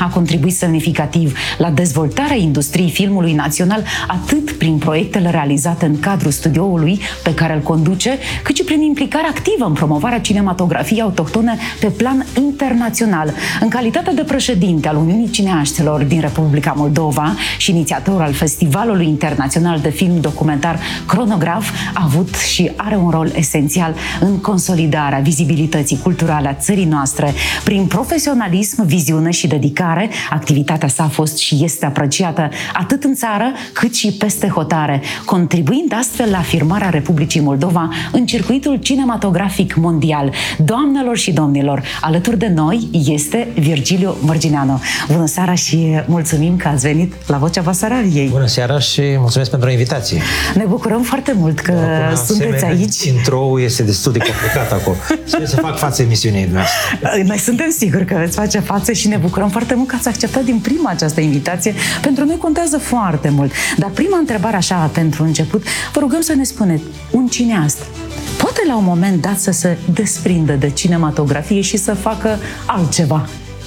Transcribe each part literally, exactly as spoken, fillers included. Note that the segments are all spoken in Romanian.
a contribuit semnificativ la dezvoltarea industriei filmului național, atât prin proiectele realizate în cadrul studioului pe care îl conduce, cât și prin implicarea activă în promovarea cinematografiei autohtone pe plan internațional. În calitate de președinte al Uniunii Cineaștilor din Republica Moldova și inițiator al Festivalului Internațional de Film Documentar Cronograf, a avut și are un rol esențial în consolidarea vizibilității culturale a țării noastre. Prin profesionalism, viziune și dedicare, activitatea sa a fost și este apreciată atât în țară cât și peste hotare, contribuind astfel la afirmarea Republicii Moldova în circuitul cinematografic mondial. Doamnelor și domnilor, alături de noi este Virgiliu Mărgineanu. Bună seara și mulțumim că ați venit la Vocea Basarabiei. Bună seara și mulțumesc pentru invitație. Ne bucurăm foarte mult că Până sunteți aici. Intro-ul este destul de complicat acolo. Trebuie să fac față emisiunii dumneavoastră. Noi suntem siguri că veți face față și ne bucurăm foarte mult că ați acceptat din prima această invitație. Pentru noi contează foarte mult. Dar prima întrebare, așa, pentru început, vă rugăm să ne spuneți, un cineast poate la un moment dat să se desprindă de cinematografie și să facă altceva?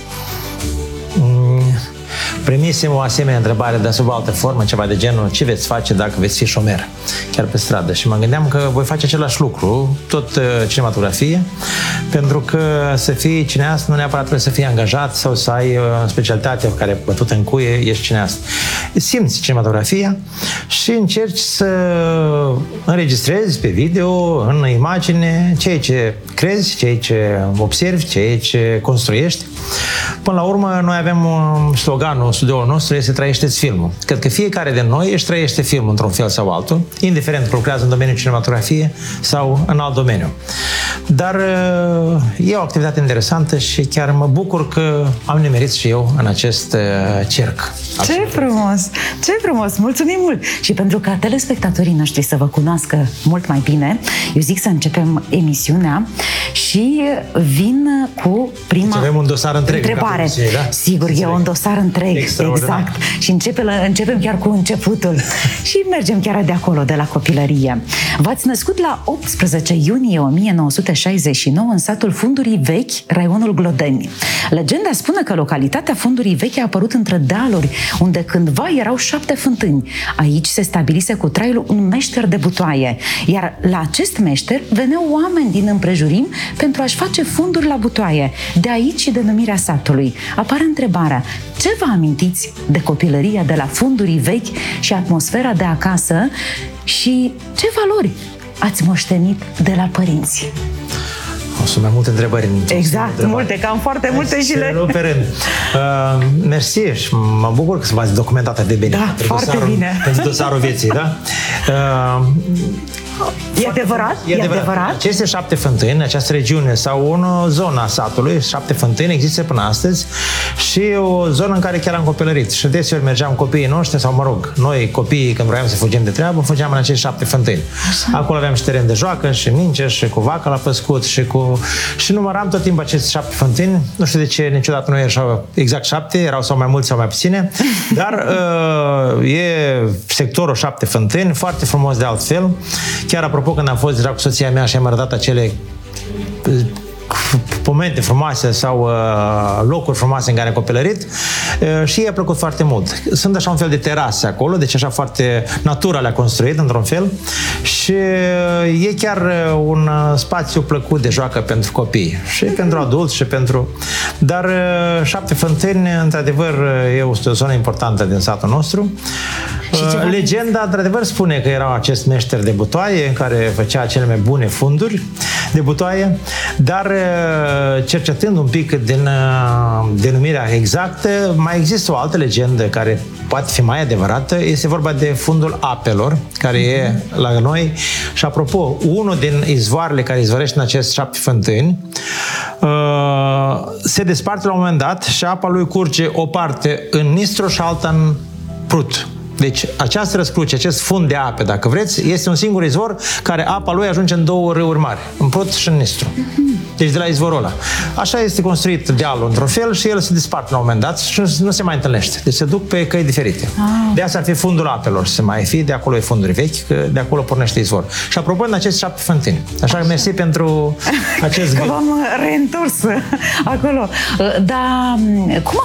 Mm, primisem o asemenea întrebare, dar sub altă formă, ceva de genul, ce veți face dacă veți fi șomer, chiar pe stradă? Și mă gândeam că voi face același lucru, tot uh, cinematografie, pentru că să fii cineast nu neapărat trebuie să fii angajat sau să ai uh, specialitatea care e bătută în cuie, ești cineast. Simți cinematografia și încerci să înregistrezi pe video, în imagine, ceea ce crezi, ceea ce observi, ceea ce construiești. Până la urmă, noi avem un sloganul, studioul nostru este trăiește-ți filmul. Cred că fiecare din noi își trăiește filmul într-un fel sau altul, indiferent că lucrează în domeniul cinematografie sau în alt domeniu. Dar e o activitate interesantă și chiar mă bucur că am nimerit și eu în acest cerc. Ce frumos! Ce frumos! Mulțumim mult! Și pentru ca telespectatorii noștri să vă cunoască mult mai bine, eu zic să începem emisiunea și vin cu prima deci avem un dosar întreg, întrebare. Emisiune, da? Sigur, e un dosar întreg. Exact. Și începe, începem chiar cu începutul. Și mergem chiar de acolo, de la copilărie. V-ați născut la optsprezece iunie o mie nouă sute șaizeci și nouă în satul Fundurii Vechi, raionul Glodeni. Legenda spune că localitatea Fundurii Vechi a apărut între dealuri, unde cândva erau șapte fântâni. Aici se stabilise cu traiul un meșter de butoaie, iar la acest meșter veneau oameni din împrejurim pentru a-și face funduri la butoaie. De aici și denumirea satului. Apare întrebarea, ce vă amintiți de copilăria de la Fundurii Vechi și atmosfera de acasă și ce valori ați moștenit de la părinți? O să mai multe întrebări. Exact, multe, cam foarte multe și le... Pe rând. Uh, mersi și mă bucur că v-ați documentat atât de bine. Da, foarte dosarul, bine. Pentru dosarul vieții, da? Uh, E adevărat? E adevărat. adevărat. Aceste șapte fântâni, această regiune sau o zonă a satului, șapte fântâni există până astăzi și o zonă în care chiar am copilărit. Și deseori mergeam copiii noștri sau, mă rog, noi copiii când vroiam să fugim de treabă, fugeam în aceste șapte fântâni. Așa. Acolo aveam și teren de joacă și minge și cu vaca la păscut și cu... Și număram tot timpul aceste șapte fântâni. Nu știu de ce niciodată nu erau exact șapte, erau sau mai mulți sau mai puține, dar uh, e sectorul șapte fântâni, foarte frumos de altfel. Chiar apropo, când am fost deja cu soția mea și am arătat acele momente frumoase sau uh, locuri frumoase în care am copilărit uh, și i-a plăcut foarte mult. Sunt așa un fel de terase acolo, deci așa foarte natura le-a construit într-un fel și uh, e chiar uh, un uh, spațiu plăcut de joacă pentru copii și pentru adulți și pentru... Dar uh, șapte fântâni, într-adevăr, uh, e o zonă importantă din satul nostru. Uh, legenda, într-adevăr, spune că era acest meșter de butoaie care făcea cele mai bune funduri de butoaie, dar cercetând un pic din denumirea exactă, mai există o altă legendă care poate fi mai adevărată, este vorba de fundul apelor, care e la noi și, apropo, unul din izvoarele care izvorește în acest șapte fântâni se desparte la un moment dat și apa lui curge o parte în Nistru și alta în Prut. Deci, această răscruce, acest fund de ape, dacă vreți, este un singur izvor care apa lui ajunge în două râuri mari, în Prut și în Nistru. Deci de la izvorul ăla. Așa este construit dealul într-un fel și el se desparte la un moment dat și nu se mai întâlnește. Deci se duc pe căi diferite. Ah. De asta ar fi fundul apelor, să mai fi, de acolo e funduri vechi, că de acolo pornește izvor. Și apropo, în aceste șapte fântâni. Așa, așa. Mersi pentru acest că v-am reîntors acolo. Dar cum a